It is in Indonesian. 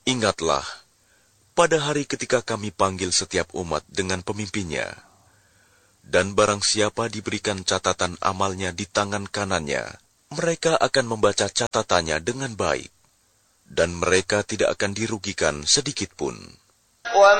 Ingatlah, pada hari ketika kami panggil setiap umat dengan pemimpinnya, dan barang siapa diberikan catatan amalnya di tangan kanannya, mereka akan membaca catatannya dengan baik, dan mereka tidak akan dirugikan sedikitpun.